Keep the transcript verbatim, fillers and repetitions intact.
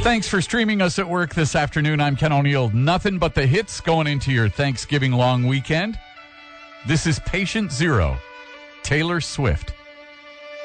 Thanks for streaming us at work this afternoon. I'm Ken O'Neill. Nothing but the hits going into your Thanksgiving long weekend. This is Patient Zero, Taylor Swift.